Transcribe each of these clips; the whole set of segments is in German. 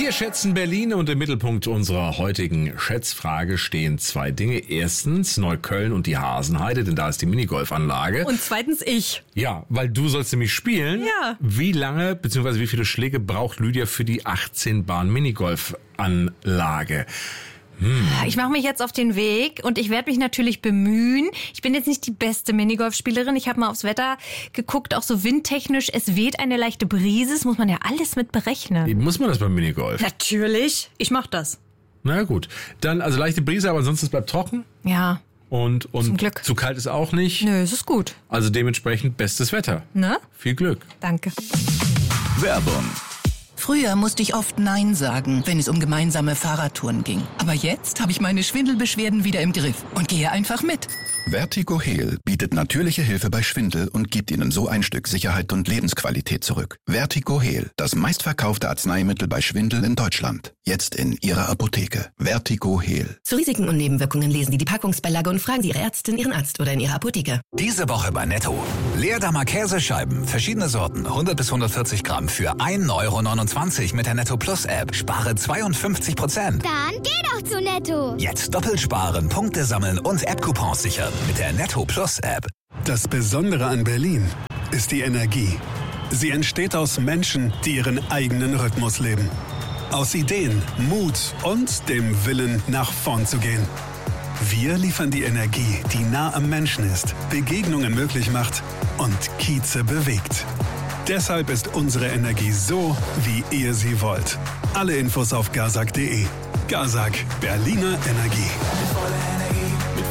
Wir schätzen Berlin und im Mittelpunkt unserer heutigen Schätzfrage stehen zwei Dinge. Erstens Neukölln und die Hasenheide, denn da ist die Minigolfanlage. Und zweitens ich. Ja, weil du sollst nämlich spielen. Ja. Wie lange bzw. wie viele Schläge braucht Lydia für die 18-Bahn-Minigolfanlage? Ich mache mich jetzt auf den Weg und ich werde mich natürlich bemühen. Ich bin jetzt nicht die beste Minigolfspielerin. Ich habe mal aufs Wetter geguckt, auch so windtechnisch. Es weht eine leichte Brise. Das muss man ja alles mit berechnen. Muss man das beim Minigolf? Natürlich. Ich mache das. Na gut. Dann also leichte Brise, aber ansonsten es bleibt trocken. Ja. Und Zum Glück. Zu kalt ist auch nicht. Nö, es ist gut. Also dementsprechend bestes Wetter. Ne? Viel Glück. Danke. Werbung. Früher musste ich oft Nein sagen, wenn es um gemeinsame Fahrradtouren ging. Aber jetzt habe ich meine Schwindelbeschwerden wieder im Griff und gehe einfach mit. Vertigo Heal bietet natürliche Hilfe bei Schwindel und gibt Ihnen so ein Stück Sicherheit und Lebensqualität zurück. Vertigo Heal, das meistverkaufte Arzneimittel bei Schwindel in Deutschland. Jetzt in Ihrer Apotheke. Vertigo Heal. Zu Risiken und Nebenwirkungen lesen Sie die Packungsbeilage und fragen Sie Ihre Ärztin, Ihren Arzt oder in Ihrer Apotheke. Diese Woche bei Netto. Leerdammer Käsescheiben, verschiedene Sorten, 100 bis 140 Gramm für 1,29 € mit der Netto Plus App. Spare 52%. Dann geh doch zu Netto. Jetzt doppelt sparen, Punkte sammeln und App-Coupons sichern mit der Netto Plus App. Das Besondere an Berlin ist die Energie. Sie entsteht aus Menschen, die ihren eigenen Rhythmus leben. Aus Ideen, Mut und dem Willen, nach vorn zu gehen. Wir liefern die Energie, die nah am Menschen ist, Begegnungen möglich macht und Kieze bewegt. Deshalb ist unsere Energie so, wie ihr sie wollt. Alle Infos auf gazak.de. Gazak, Berliner Energie. Mit voller Energie, mit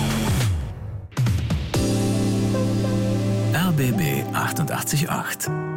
voller Energie. RBB 88.8